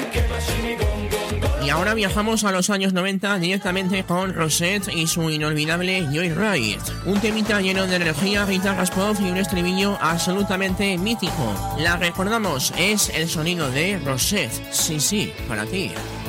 Y ahora viajamos a los años 90 directamente con Rosette y su inolvidable Joyride, un temita lleno de energía, guitarras pop y un estribillo absolutamente mítico. La recordamos, es el sonido de Rosette. Sí, sí, para ti.